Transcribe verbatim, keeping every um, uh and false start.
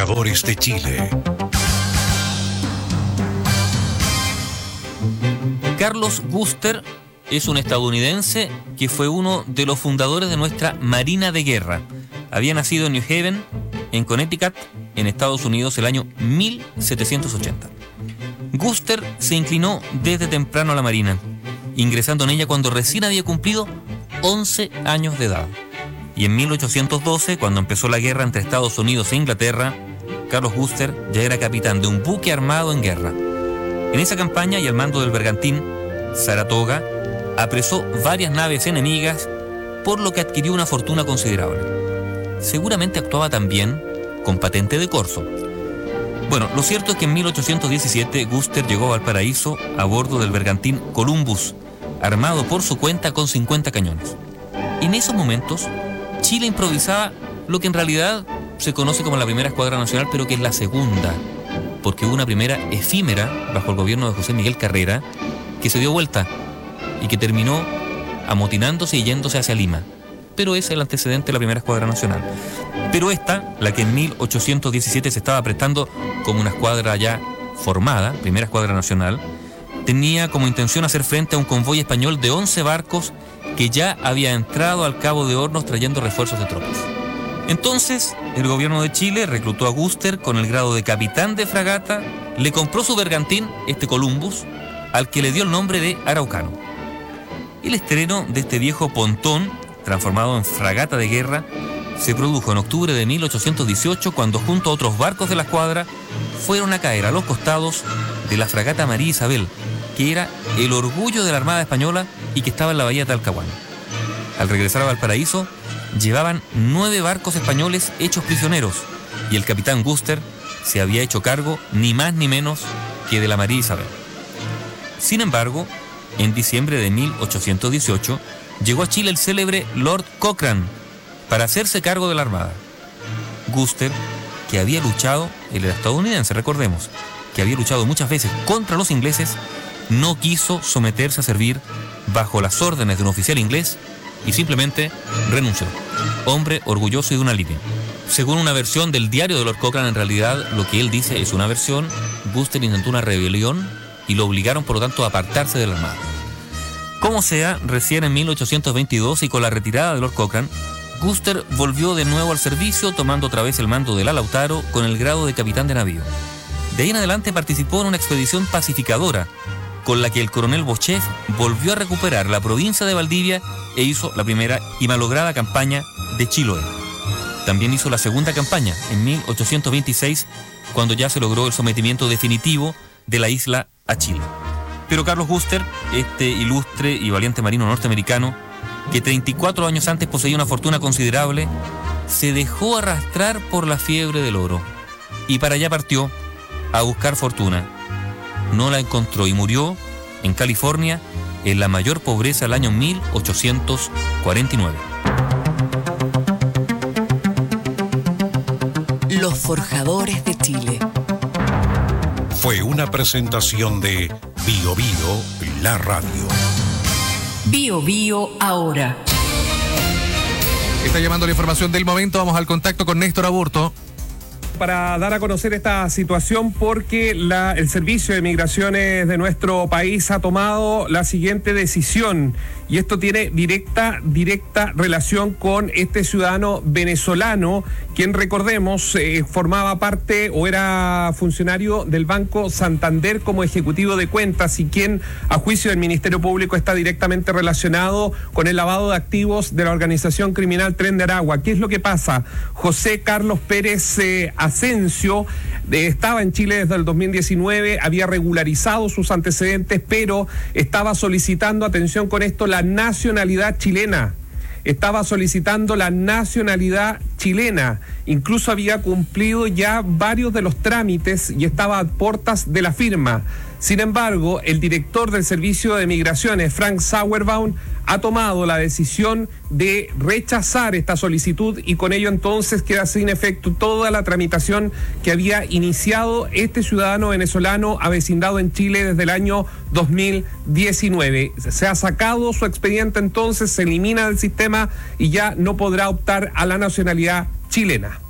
Forjadores de Chile. Carlos Guster es un estadounidense que fue uno de los fundadores de nuestra Marina de Guerra. Había nacido en New Haven, en Connecticut, en Estados Unidos, el año mil setecientos ochenta. Guster se inclinó desde temprano a la Marina, ingresando en ella cuando recién había cumplido once años de edad. Y en mil ochocientos doce, cuando empezó la guerra entre Estados Unidos e Inglaterra, Carlos Guster ya era capitán de un buque armado en guerra. En esa campaña y al mando del bergantín Saratoga, apresó varias naves enemigas, por lo que adquirió una fortuna considerable. Seguramente actuaba también con patente de corso. Bueno, lo cierto es que en mil ochocientos diecisiete Guster llegó a Valparaíso a bordo del bergantín Columbus, armado por su cuenta con cincuenta cañones. En esos momentos, Chile improvisaba lo que en realidad se conoce como la primera escuadra nacional, pero que es la segunda, porque hubo una primera efímera bajo el gobierno de José Miguel Carrera que se dio vuelta y que terminó amotinándose y yéndose hacia Lima. Pero es el antecedente de la primera escuadra nacional. Pero esta, la que en mil ochocientos diecisiete se estaba prestando como una escuadra ya formada, primera escuadra nacional, tenía como intención hacer frente a un convoy español de once barcos que ya había entrado al Cabo de Hornos trayendo refuerzos de tropas. Entonces, el gobierno de Chile reclutó a Guster con el grado de capitán de fragata, le compró su bergantín, este Columbus, al que le dio el nombre de Araucano. El estreno de este viejo pontón, transformado en fragata de guerra, se produjo en octubre de mil ochocientos dieciocho, cuando junto a otros barcos de la escuadra fueron a caer a los costados de la fragata María Isabel, que era el orgullo de la Armada Española y que estaba en la bahía de Talcahuano. Al regresar a Valparaíso, llevaban nueve barcos españoles hechos prisioneros y el capitán Guster se había hecho cargo ni más ni menos que de la María Isabel. Sin embargo, en diciembre de mil ochocientos dieciocho llegó a Chile el célebre Lord Cochrane para hacerse cargo de la Armada. Guster, que había luchado, él era estadounidense, recordemos, que había luchado muchas veces contra los ingleses, no quiso someterse a servir bajo las órdenes de un oficial inglés y simplemente renunció. Hombre orgulloso y de una línea. Según una versión del diario de Lord Cochrane, en realidad lo que él dice es una versión. Guster intentó una rebelión y lo obligaron por lo tanto a apartarse de la Armada. Como sea, recién en mil ochocientos veintidós y con la retirada de Lord Cochrane, Guster volvió de nuevo al servicio, tomando otra vez el mando de la Lautaro con el grado de capitán de navío. De ahí en adelante participó en una expedición pacificadora, con la que el coronel Bochev volvió a recuperar la provincia de Valdivia e hizo la primera y malograda campaña de Chiloé. También hizo la segunda campaña en mil ochocientos veintiséis, cuando ya se logró el sometimiento definitivo de la isla a Chile. Pero Carlos Guster, este ilustre y valiente marino norteamericano, que treinta y cuatro años antes poseía una fortuna considerable, se dejó arrastrar por la fiebre del oro y para allá partió a buscar fortuna. No la encontró y murió en California en la mayor pobreza del año mil ochocientos cuarenta y nueve. Los Forjadores de Chile. Fue una presentación de Bio Bio, la radio. Bio Bio ahora. Está llamando la información del momento. Vamos al contacto con Néstor Aburto para dar a conocer esta situación, porque la, el Servicio de Migraciones de nuestro país ha tomado la siguiente decisión, y esto tiene directa, directa relación con este ciudadano venezolano, quien, recordemos, eh, formaba parte o era funcionario del Banco Santander como ejecutivo de cuentas, y quien, a juicio del Ministerio Público, está directamente relacionado con el lavado de activos de la organización criminal Tren de Aragua. ¿Qué es lo que pasa? José Carlos Pérez eh, Asensio eh, estaba en Chile desde el dos mil diecinueve, había regularizado sus antecedentes, pero estaba solicitando, atención con esto, la nacionalidad chilena. Estaba solicitando la nacionalidad chilena. Incluso había cumplido ya varios de los trámites y estaba a puertas de la firma. Sin embargo, el director del Servicio de Migraciones, Frank Sauerbaum, ha tomado la decisión de rechazar esta solicitud, y con ello entonces queda sin efecto toda la tramitación que había iniciado este ciudadano venezolano avecindado en Chile desde el año dos mil diecinueve. Se ha sacado su expediente, entonces se elimina del sistema y ya no podrá optar a la nacionalidad chilena.